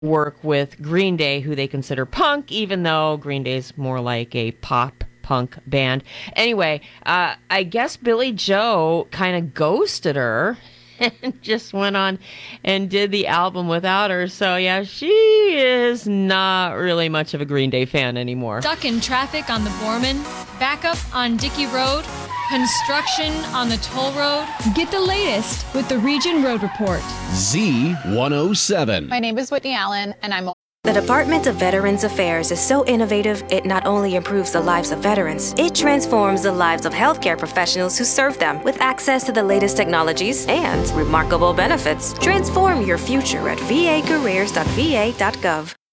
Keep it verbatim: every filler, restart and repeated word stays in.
work with Green Day, who they consider punk, even though Green Day's more like a pop punk band. Anyway, uh, I guess Billie Joe kind of ghosted her and just went on and did the album without her. So yeah, she is not really much of a Green Day fan anymore. Stuck in traffic on the Borman, backup on Dickey Road, construction on the toll road. Get the latest with the Region Road Report. Z one oh seven. My name is Whitney Allen, and I'm a The Department of Veterans Affairs is so innovative, it not only improves the lives of veterans, it transforms the lives of healthcare professionals who serve them with access to the latest technologies and remarkable benefits. Transform your future at v a careers dot v a dot gov.